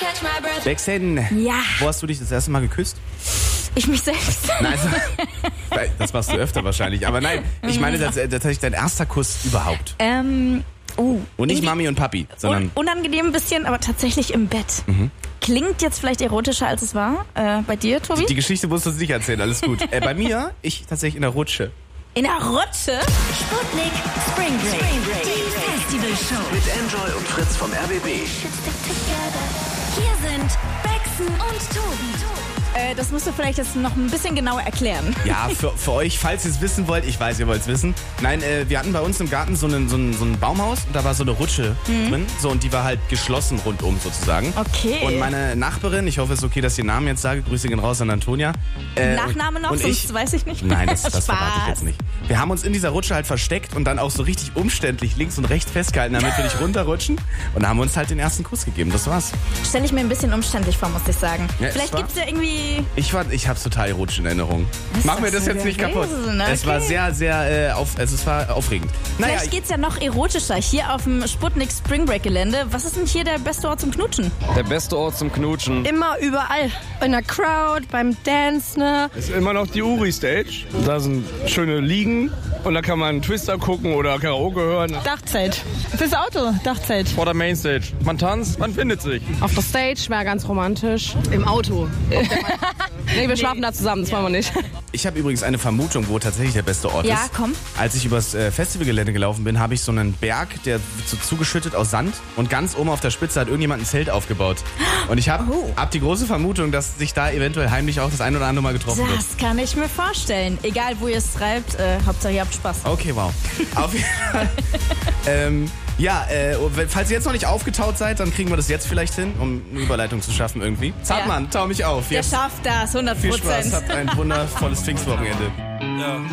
Bexen, Ja. wo hast du dich das erste Mal geküsst? Ich mich selbst. Nein, das machst du öfter wahrscheinlich. Aber nein, ich meine tatsächlich dein erster Kuss überhaupt. Und nicht Mami und Papi, sondern... Unangenehm ein bisschen, aber tatsächlich im Bett. Klingt jetzt vielleicht erotischer, als es war. Bei dir, Tobi? Die Geschichte musst du uns nicht erzählen, alles gut. Bei mir, ich tatsächlich in der Rutsche. In der Rutsche? Sputnik Spring Break. Die Festivalshow. Mit Enjoy und Fritz vom RBB. Hier sind Bexen und Tobi. Das musst du vielleicht jetzt noch ein bisschen genauer erklären. Ja, für euch, falls ihr es wissen wollt, ich weiß, ihr wollt es wissen. Nein, wir hatten bei uns im Garten so ein Baumhaus und da war so eine Rutsche drin. So, und die war halt geschlossen rundum sozusagen. Okay. Und meine Nachbarin, ich hoffe, es ist okay, dass ich den Namen jetzt sage, Grüße gehen raus an Antonia. Nachname noch, sonst weiß ich nicht. Nein, das Spaß. verrate ich jetzt nicht. Wir haben uns in dieser Rutsche halt versteckt und dann auch so richtig umständlich links und rechts festgehalten, damit wir nicht runterrutschen. Und haben uns halt den ersten Kuss gegeben, das war's. Stelle ich mir ein bisschen umständlich vor, muss ich sagen. Ja, Vielleicht gibt's ja irgendwie... Ich hab's total erotisch in Erinnerung. Mach mir das jetzt nicht kaputt. Okay. Es war sehr, sehr es war aufregend. Naja, Vielleicht geht's ja noch erotischer hier auf dem Sputnik Spring Break Gelände. Was ist denn hier der beste Ort zum Knutschen? Der beste Ort zum Knutschen Immer überall. In der Crowd, beim Dance, ne? ist immer noch die Uri-Stage. Da sind schöne Liegen und da kann man Twister gucken oder Karaoke hören. Dachzelt. Fürs Auto, Dachzelt. Vor der Mainstage. Man tanzt, man findet sich. Auf der Stage wäre ganz romantisch. Im Auto. Nee, wir schlafen da zusammen, das wollen wir nicht. ich habe übrigens eine Vermutung, wo tatsächlich der beste Ort ist. Ja, komm. Als ich übers Festivalgelände gelaufen bin, habe ich so einen Berg, der wird so zugeschüttet aus Sand und ganz oben auf der Spitze hat irgendjemand ein Zelt aufgebaut. Und ich habe hab die große Vermutung, dass sich da eventuell heimlich auch das ein oder andere Mal getroffen wird. Das kann ich mir vorstellen. Egal, wo ihr es treibt, Hauptsache ihr habt Spaß. Okay, wow. Auf jeden Fall. Falls ihr jetzt noch nicht aufgetaut seid, dann kriegen wir das jetzt vielleicht hin, um eine Überleitung zu schaffen irgendwie. Zartmann, tau mich auf. Der Jetzt schafft das, 100%. viel Spaß, habt ein wundervolles Pfingstwochenende.